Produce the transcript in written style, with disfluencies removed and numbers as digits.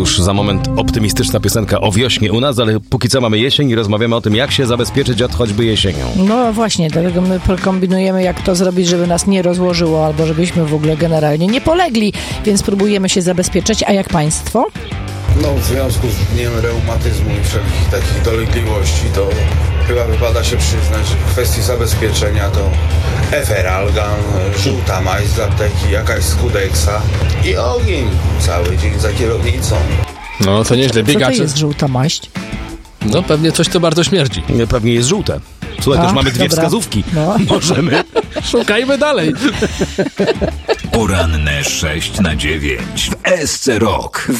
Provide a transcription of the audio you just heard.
Już za moment optymistyczna piosenka o wiośnie u nas, ale póki co mamy jesień i rozmawiamy o tym, jak się zabezpieczyć od choćby jesienią. No właśnie, dlatego my kombinujemy, jak to zrobić, żeby nas nie rozłożyło, albo żebyśmy w ogóle generalnie nie polegli, więc próbujemy się zabezpieczyć. A jak państwo? No, w związku z dniem reumatyzmu i wszelkich takich dolegliwości, to chyba wypada się przyznać, że w kwestii zabezpieczenia to Eferalgan, żółta maź z apteki, jakaś Skudeksa i ogień cały dzień za kierownicą. No, to nieźle. Co to Biegacze. jest żółta maść? No, pewnie coś, to bardzo śmierdzi. Pewnie jest żółte. Słuchaj, to już mamy dwie dobra. wskazówki. No. Możemy. Szukajmy dalej. Poranne 6 na 9 w SC Rock.